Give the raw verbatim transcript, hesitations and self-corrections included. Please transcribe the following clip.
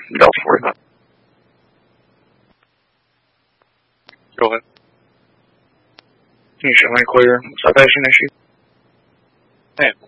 Delta forty. Go ahead. Can you show me a clear citation issue? Hey,